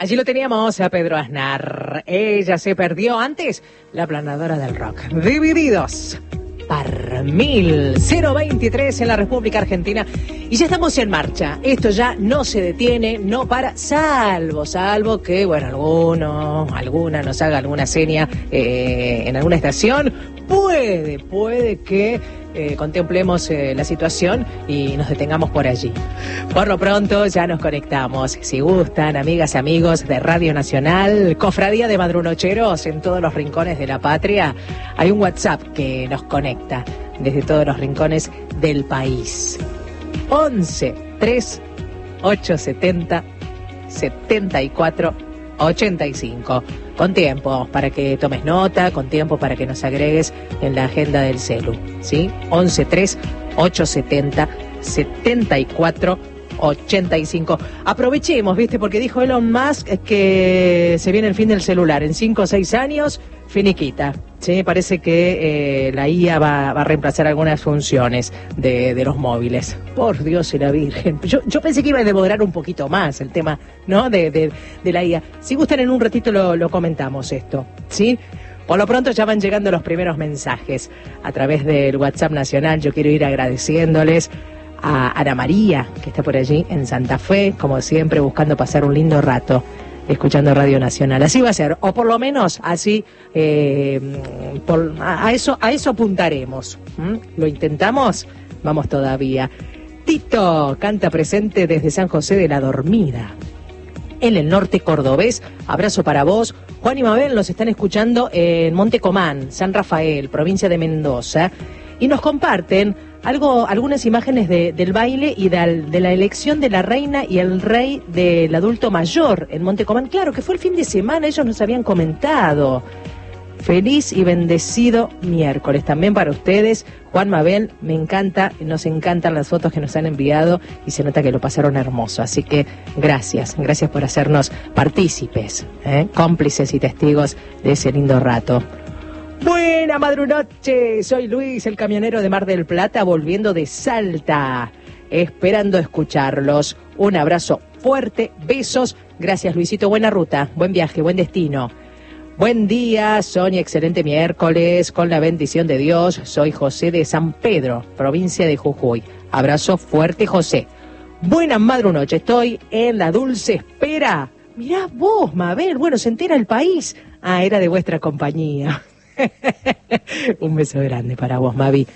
Allí lo teníamos a Pedro Aznar. Ella se perdió antes, la planadora del rock. Divididos par 1023 en la República Argentina. Y ya estamos en marcha. Esto ya no se detiene, no para, salvo que, bueno, alguna nos haga alguna seña en alguna estación. Puede que contemplemos la situación y nos detengamos por allí. Por lo pronto ya nos conectamos. Si gustan, amigas y amigos de Radio Nacional, Cofradía de Madrunocheros en todos los rincones de la patria, hay un WhatsApp que nos conecta desde todos los rincones del país. 11 3 870 74 85. Con tiempo para que tomes nota, con tiempo para que nos agregues en la agenda del celu, ¿sí? 11 3 870 74 85. Aprovechemos, ¿viste? Porque dijo Elon Musk que se viene el fin del celular. En 5 o 6 años, finiquita. Sí, parece que la IA va a reemplazar algunas funciones de los móviles. Por Dios y la Virgen. Yo pensé que iba a demorar un poquito más el tema, ¿no? De la IA. Si gustan, en un ratito lo comentamos esto, ¿sí? Por lo pronto ya van llegando los primeros mensajes a través del WhatsApp nacional. Yo quiero ir agradeciéndoles a Ana María, que está por allí en Santa Fe, como siempre, buscando pasar un lindo rato escuchando Radio Nacional. Así va a ser, o por lo menos así, a eso apuntaremos. ¿Lo intentamos? Vamos todavía. Tito canta presente desde San José de la Dormida, en el norte cordobés. Abrazo para vos. Juan y Mabel nos están escuchando en Monte Comán, San Rafael, provincia de Mendoza, y nos comparten algunas imágenes del baile y de la elección de la reina y el rey del adulto mayor en Monte Comán. Claro, que fue el fin de semana, ellos nos habían comentado. Feliz y bendecido miércoles también para ustedes. Juan, Mabel, nos encantan las fotos que nos han enviado y se nota que lo pasaron hermoso. Así que gracias por hacernos partícipes, cómplices y testigos de ese lindo rato. Buena madrunoche, soy Luis, el camionero de Mar del Plata, volviendo de Salta, esperando escucharlos. Un abrazo fuerte, besos. Gracias, Luisito, buena ruta, buen viaje, buen destino. Buen día, Sonia, excelente miércoles, con la bendición de Dios. Soy José de San Pedro, provincia de Jujuy. Abrazo fuerte, José. Buena madrunoche, estoy en la dulce espera. Mirá vos, Mabel, bueno, se entera el país. Ah, era de vuestra compañía. Un beso grande para vos, Mavi.